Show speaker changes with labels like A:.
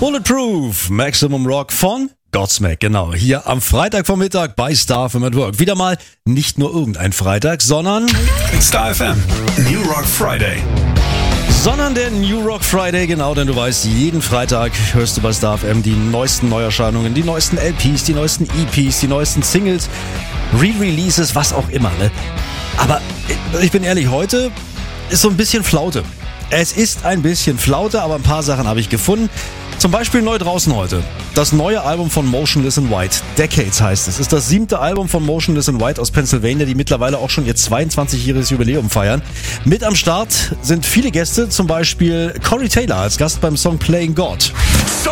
A: Bulletproof, Maximum Rock von Godsmack, genau. Hier am Freitagvormittag bei Star FM at Work. Wieder mal nicht nur irgendein Freitag, sondern
B: Star FM New Rock Friday.
A: Der New Rock Friday, genau, denn du weißt, jeden Freitag hörst du bei Star FM die neuesten Neuerscheinungen, die neuesten LPs, die neuesten EPs, die neuesten Singles, Re-Releases, was auch immer, ne? Aber ich bin ehrlich, heute ist so ein bisschen Flaute. Es ist ein bisschen Flaute, aber ein paar Sachen habe ich gefunden. Zum Beispiel neu draußen heute. Das neue Album von Motionless in White. Decades heißt es. Es ist das 7. Album von Motionless in White aus Pennsylvania, die mittlerweile auch schon ihr 22-jähriges Jubiläum feiern. Mit am Start sind viele Gäste, zum Beispiel Corey Taylor als Gast beim Song Playing God.
B: So